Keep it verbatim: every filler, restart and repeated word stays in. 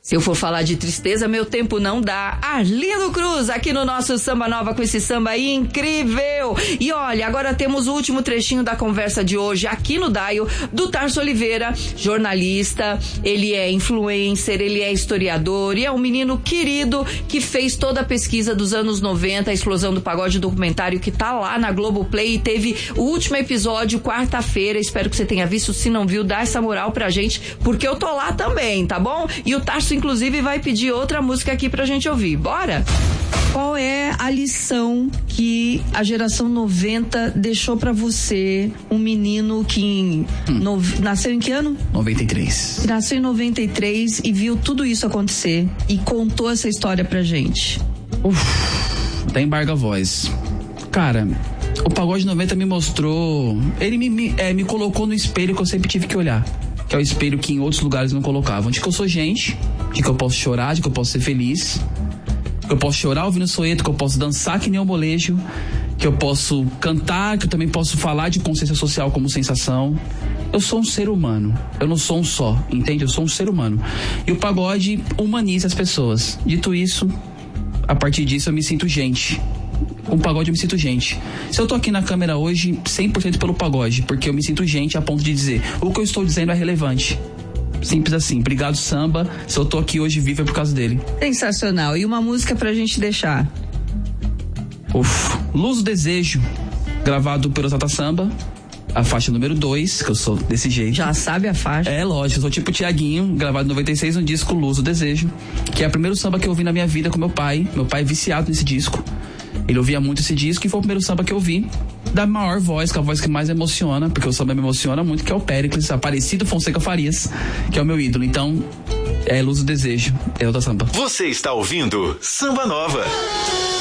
Se eu for falar de tristeza, meu tempo não dá. Arlindo Cruz, aqui no nosso Samba Nova, com esse samba incrível. E olha, agora temos o último trechinho da conversa de hoje aqui no Daio, do Tarso Oliveira, jornalista, ele é influencer, ele é historiador e é um menino querido que fez toda a pesquisa dos anos noventa, a explosão do pagode, documentário que tá lá na Globoplay, e teve o último episódio quarta-feira. Espero que você tenha visto. Se não viu, dá essa moral pra gente, porque eu tô lá também, tá bom? E o Tarso inclusive vai pedir outra música aqui pra gente ouvir. Bora? Qual é a lição que a geração noventa deixou pra você, um menino que em, hum. no, nasceu em que ano? noventa e três. Nasceu em noventa e três e viu tudo isso acontecer e contou essa história pra gente. Uf, até embarga a voz. Cara, o Pagode noventa me mostrou, ele me, me, é, me colocou no espelho que eu sempre tive que olhar, que é o espelho que em outros lugares não colocavam, de que eu sou gente, de que eu posso chorar, de que eu posso ser feliz, que eu posso chorar ouvindo Soeto, que eu posso dançar que nem um molejo, que eu posso cantar, que eu também posso falar de consciência social como sensação. Eu sou um ser humano, eu não sou um só, entende? Eu sou um ser humano. E o pagode humaniza as pessoas. Dito isso, a partir disso eu me sinto gente. Com o pagode eu me sinto gente. Se eu tô aqui na câmera hoje, cem por cento pelo pagode, porque eu me sinto gente a ponto de dizer, o que eu estou dizendo é relevante. Simples assim. Obrigado, samba. Se eu tô aqui hoje vivo é por causa dele. Sensacional. E uma música pra gente deixar? Uf. Luz do Desejo, gravado pelo Exalta Samba, a faixa número dois, que eu sou desse jeito. Já sabe a faixa? É, lógico, eu sou tipo Tiaguinho, gravado em noventa e seis no disco Luz do Desejo, que é o primeiro samba que eu ouvi na minha vida com meu pai. Meu pai é viciado nesse disco. Ele ouvia muito esse disco e foi o primeiro samba que eu vi da maior voz, que é a voz que mais emociona, porque o samba me emociona muito, que é o Péricles, Aparecido Fonseca Farias, que é o meu ídolo. Então, é Luz do Desejo, é o da samba. Você está ouvindo Samba Nova.